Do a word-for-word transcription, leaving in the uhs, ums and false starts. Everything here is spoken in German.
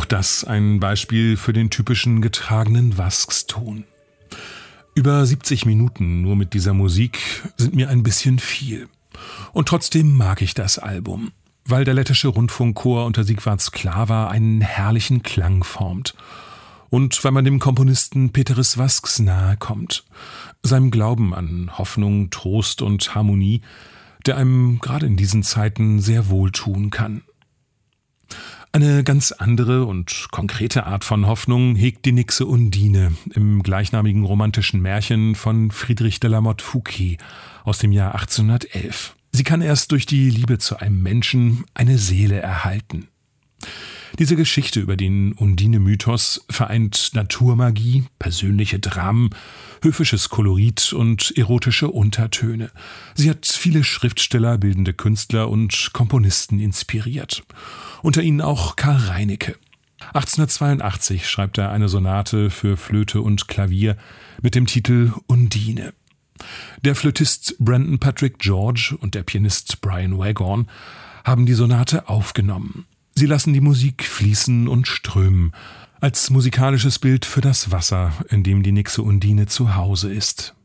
das ein Beispiel für den typischen getragenen Wasks-Ton. Über siebzig Minuten nur mit dieser Musik sind mir ein bisschen viel. Und trotzdem mag ich das Album, weil der lettische Rundfunkchor unter Sigvard Sklava einen herrlichen Klang formt. Und weil man dem Komponisten Peteris Vasks nahe kommt, seinem Glauben an Hoffnung, Trost und Harmonie, der einem gerade in diesen Zeiten sehr wohltun kann. Eine ganz andere und konkrete Art von Hoffnung hegt die Nixe Undine im gleichnamigen romantischen Märchen von Friedrich de la Motte Fouquet aus dem Jahr achtzehnhundertelf. Sie kann erst durch die Liebe zu einem Menschen eine Seele erhalten. Diese Geschichte über den Undine-Mythos vereint Naturmagie, persönliche Dramen, höfisches Kolorit und erotische Untertöne. Sie hat viele Schriftsteller, bildende Künstler und Komponisten inspiriert. Unter ihnen auch Karl Reinecke. achtzehnhundertzweiundachtzig schreibt er eine Sonate für Flöte und Klavier mit dem Titel Undine. Der Flötist Brandon Patrick George und der Pianist Brian Waghorn haben die Sonate aufgenommen. Sie lassen die Musik fließen und strömen, als musikalisches Bild für das Wasser, in dem die Nixe Undine zu Hause ist.